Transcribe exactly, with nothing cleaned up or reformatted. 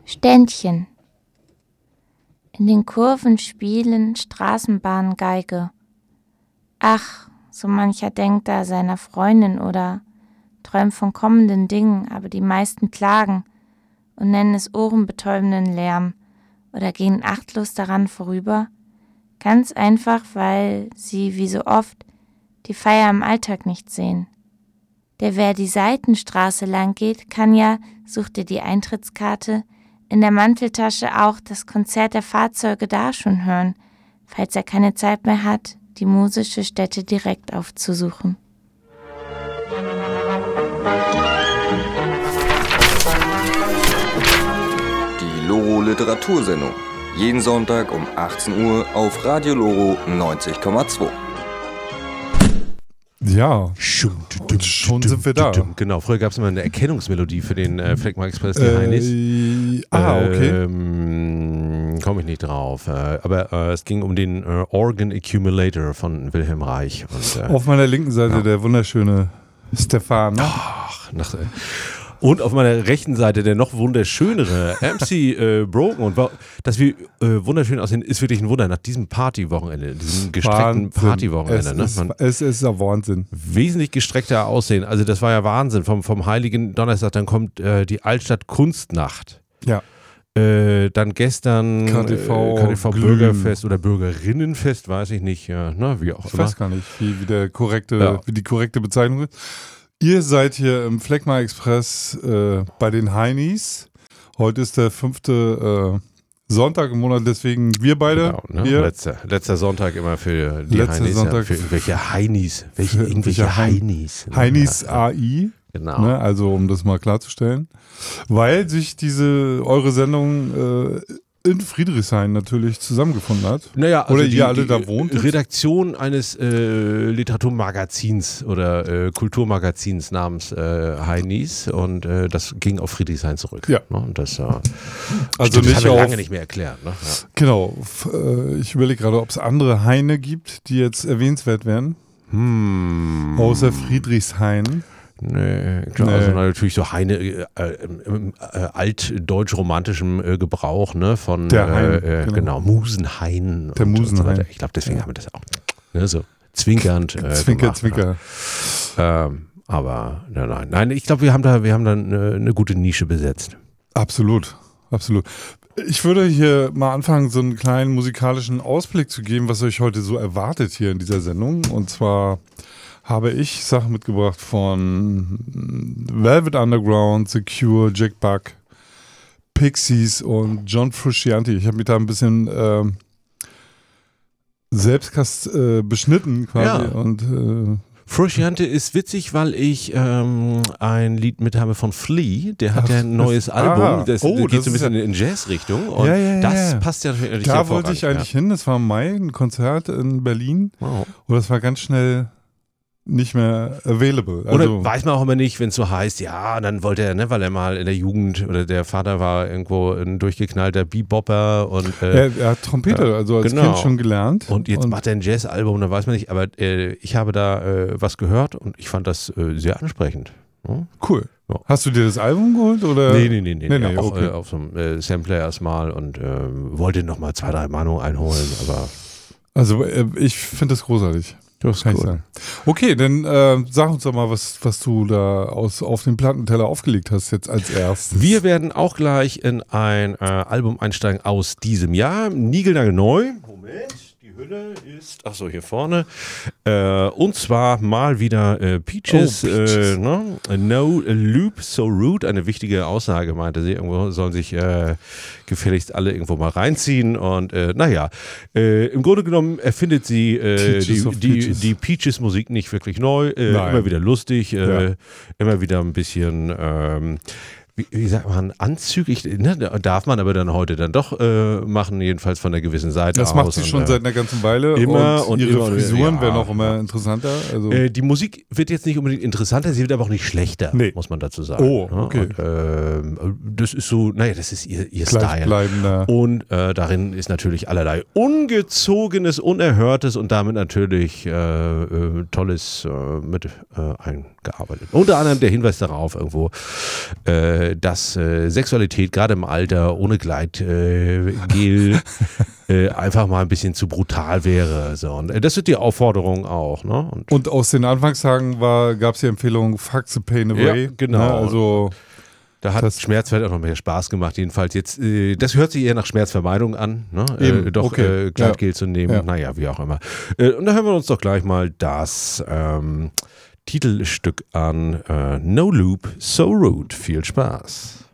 Ständchen. In den Kurven spielen Straßenbahnen Geige. Ach, so mancher denkt da seiner Freundin oder träumt von kommenden Dingen, aber die meisten klagen und nennen es ohrenbetäubenden Lärm oder gehen achtlos daran vorüber, ganz einfach, weil sie, wie so oft, die Feier im Alltag nicht sehen. Der, wer die Seitenstraße lang geht, kann ja, sucht dir die Eintrittskarte, in der Manteltasche auch das Konzert der Fahrzeuge da schon hören, falls er keine Zeit mehr hat, die musische Stätte direkt aufzusuchen. Die Loro Literatursendung. Jeden Sonntag um achtzehn Uhr auf Radio Loro neunzig Komma zwei. Ja, und schon sind wir da. Genau, früher gab es immer eine Erkennungsmelodie für den äh, Fleckma Express, die äh, Heinis. Ah, okay. Ähm, Komme ich nicht drauf. Äh, aber äh, es ging um den äh, Organ Accumulator von Wilhelm Reich. Und, äh, auf meiner linken Seite ja. der wunderschöne Stefan. Ach, nach, äh, und auf meiner rechten Seite der noch wunderschönere M C äh, Broken. Und dass wir äh, wunderschön aussehen, ist wirklich ein Wunder nach diesem Partywochenende, diesem gestreckten Partywochenende. Es, ne? Man, es ist ja Wahnsinn. Wesentlich gestreckter aussehen. Also das war ja Wahnsinn. Vom, vom Heiligen Donnerstag, dann kommt äh, die Altstadt Kunstnacht. Ja. Äh, dann gestern K T V, äh, K T V Bürgerfest oder Bürgerinnenfest, weiß ich nicht. Ja, na, wie auch ich immer. weiß gar nicht, wie, wie, der korrekte, ja. wie die korrekte Bezeichnung ist. Ihr seid hier im Fleckma Express äh, bei den Heinis. Heute ist der fünfte äh, Sonntag im Monat, deswegen wir beide. Genau, ne? wir. Letzter, letzter Sonntag immer für die Letzter Heinis. Sonntag Ja, für irgendwelche Heinis. Welche, für irgendwelche Heinis. Heinis ja. A I. Genau. Ne, also um das mal klarzustellen. Weil sich diese, eure Sendung äh, in Friedrichshain natürlich zusammengefunden hat. Naja, also oder die, ihr alle die da wohnt. Redaktion eines äh, Literaturmagazins oder äh, Kulturmagazins namens äh, Heinis und äh, das ging auf Friedrichshain zurück. Ja. Ne? Und das, äh, also stimmt, nicht das haben wir auf, lange nicht mehr erklärt. Ne? Ja. Genau. F- äh, ich überlege gerade, ob es andere Heine gibt, die jetzt erwähnenswert wären. Hm. Außer Friedrichshain. Nee, klar, nee. also natürlich so Heine äh, äh, äh, altdeutsch-romantischem äh, Gebrauch, ne, von Der Hain, äh, äh, genau. genau, Musenhain. Der und, Musenhain. Und so ich glaube, deswegen ja. haben wir das auch ne, so zwinkernd äh, Zwinker, gemacht, Zwinker. Ne? Ähm, aber nein, nein, nein, ich glaube, wir haben da, wir haben da eine, eine gute Nische besetzt. Absolut, absolut. Ich würde hier mal anfangen, so einen kleinen musikalischen Ausblick zu geben, was euch heute so erwartet hier in dieser Sendung. Und zwar habe ich Sachen mitgebracht von Velvet Underground, The Cure, Jack Buck, Pixies und John Frusciante. Ich habe mich da ein bisschen äh, selbst äh, beschnitten quasi. Ja. Und äh, Frusciante ist witzig, weil ich ähm, ein Lied mit habe von Flea, der hat Ach, ja ein neues das, Album, ah, das oh, geht das so ein bisschen ja, in Jazz-Richtung und ja, ja, das ja. passt ja natürlich Da hervorragend. wollte ich eigentlich ja. hin, das war im Mai, ein Konzert in Berlin Wow. und das war ganz schnell nicht mehr available. Also, oder weiß man auch immer nicht, wenn es so heißt, ja, dann wollte er, ne, weil er mal in der Jugend oder der Vater war irgendwo ein durchgeknallter Bebopper und äh, er, er hat Trompete, also als genau. Kind schon gelernt. Und jetzt und macht er ein Jazz-Album, da weiß man nicht, aber äh, ich habe da äh, was gehört und ich fand das äh, sehr ansprechend. Ja? Cool. Ja. Hast du dir das Album geholt? Oder? Nee, nee, nee, nee, nee, nee nee auch okay. äh, auf so einem äh, Sampler erstmal und äh, wollte nochmal zwei, drei Mahnungen einholen, aber Also äh, ich finde das großartig. das Kann ist ich cool. sagen. Okay, dann äh, sag uns doch mal, was, was du da aus, auf den Plattenteller aufgelegt hast jetzt als erstes. Wir werden auch gleich in ein äh, Album einsteigen aus diesem Jahr. Niegelnagel neu. Moment, die Hülle ist, achso, hier vorne. Äh, und zwar mal wieder äh, Peaches. Oh, Peaches. Äh, ne? No Loop, So Rude. Eine wichtige Aussage, meinte sie. Irgendwo sollen sich äh, gefälligst alle irgendwo mal reinziehen. Und äh, naja, äh, im Grunde genommen erfindet sie äh, die, of die, Peaches. die Peaches-Musik nicht wirklich neu. Äh, Nein. immer wieder lustig. Äh, Ja. Immer wieder ein bisschen... Ähm, Wie, wie sagt man, anzüglich, ne, darf man aber dann heute dann doch äh, machen, jedenfalls von einer gewissen Seite Das aus. macht sie und, schon äh, seit einer ganzen Weile immer und und ihre immer und- Frisuren ja, werden auch immer ja. interessanter. Also Äh, die Musik wird jetzt nicht unbedingt interessanter, sie wird aber auch nicht schlechter, Nee. muss man dazu sagen. Oh, ne? okay. Und, ähm, das ist so, naja, das ist ihr, ihr Style. gleichbleibender. Und äh, darin ist natürlich allerlei Ungezogenes, Unerhörtes und damit natürlich äh, äh, Tolles äh, mit äh, eingearbeitet. Unter anderem der Hinweis darauf irgendwo, äh, äh, dass äh, Sexualität gerade im Alter ohne Gleitgel äh, äh, einfach mal ein bisschen zu brutal wäre. So. Und äh, das ist die Aufforderung auch. Ne? Und, Und aus den Anfangstagen gab es die Empfehlung, fuck the pain away. Ja, genau. Ne? Also da hat das Schmerzfeld auch noch mehr Spaß gemacht, jedenfalls jetzt, äh, das hört sich eher nach Schmerzvermeidung an, ne? Eben, äh, doch okay. äh, Gleitgel ja. zu nehmen, ja. naja, wie auch immer. Äh, und da hören wir uns doch gleich mal das ähm, Titelstück an, äh, No Loop, So Rude. Viel Spaß.